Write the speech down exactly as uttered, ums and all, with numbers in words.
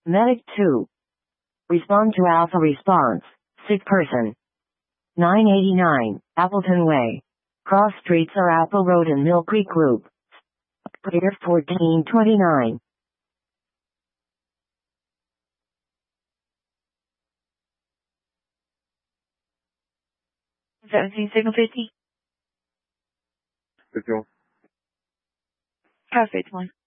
Medic two. Respond to Alpha response. Sick person. nine eighty-nine, Appleton Way. Cross streets are Apple Road and Mill Creek Loop. Clear fourteen twenty-nine. seventeen signal fifty. fifty-one. Perfect one.